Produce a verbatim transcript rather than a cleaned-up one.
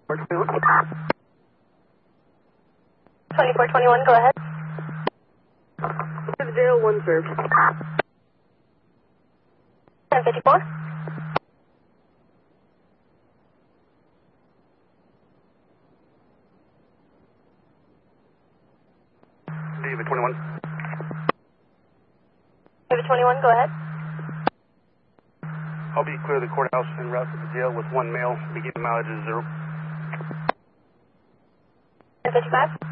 twenty-four twenty-one, go ahead. Jail, one served. ten fifty-four. David twenty-one. David twenty-one, go ahead. I'll be clear of the courthouse en route to the jail with one male. Beginning mileage is zero. ten fifty-five.